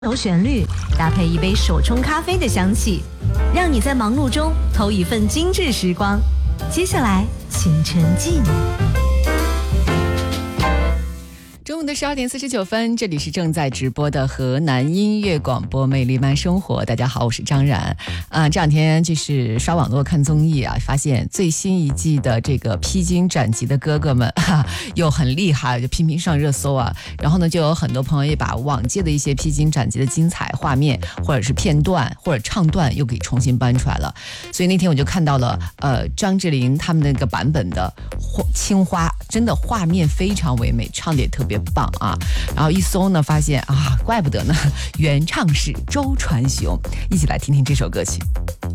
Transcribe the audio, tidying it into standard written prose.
柔旋律，搭配一杯手冲咖啡的香气，让你在忙碌中偷一份精致时光。接下来，请沉浸。 中午的12:49，这里是正在直播的河南音乐广播魅力慢生活。大家好，我是张然。这两天就是刷网络看综艺啊，发现最新一季的这个披荆斩棘的哥哥们又很厉害，就频频上热搜啊。然后呢，就有很多朋友也把往届的一些披荆斩棘的精彩画面，或者是片段或者唱段又给重新搬出来了。所以那天我就看到了张智霖他们那个版本的青花，真的画面非常唯美，唱的也特别棒啊！然后一搜呢，发现啊，怪不得呢，原唱是周传雄。一起来听听这首歌曲。